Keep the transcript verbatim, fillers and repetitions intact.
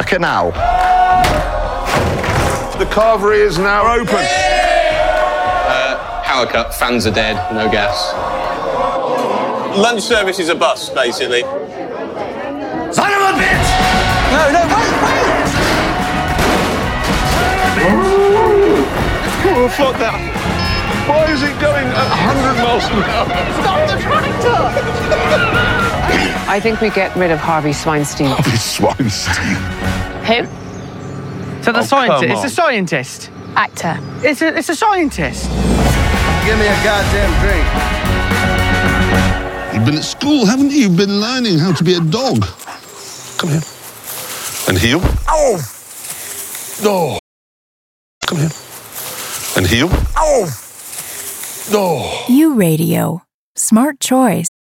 canal. The carvery is now open. Uh, power cut, fans are dead, no gas. Lunch service is a bust, basically. Son of a bitch! No, no, wait, wait! Oh, fuck that. Why is it going at one hundred miles an hour? Stop the tractor! I think we get rid of Harvey Sweinstein. Harvey Sweinstein. Who? So the Oh, scientist, come it's on. a scientist. Actor. It's a, it's a scientist. Give me a goddamn drink. You've been at school, haven't you? You've been learning how to be a dog. Come here. And heel. Oh! Oh. Come here. And heel. Oh! Oh. U Radio. Smart choice.